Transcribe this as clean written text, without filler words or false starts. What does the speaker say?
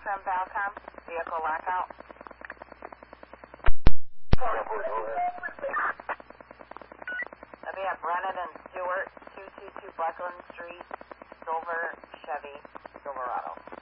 from Valcom. Vehicle lockout. We have Brennan and Stewart, 222 Buckland Street, Silver Chevy Silverado.